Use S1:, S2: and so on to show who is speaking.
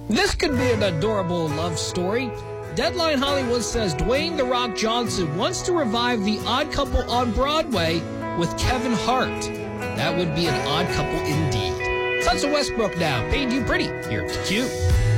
S1: This could be an adorable love story. Deadline Hollywood says Dwayne "The Rock" Johnson wants to revive The Odd Couple on Broadway with Kevin Hart. That would be an odd couple indeed. Sons of Westbrook now, paid you pretty here at Q.